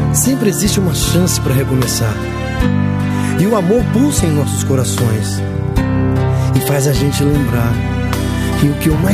Sempre existe uma chance para recomeçar. E o amor pulsa em nossos corações e faz a gente lembrar que o que eu mais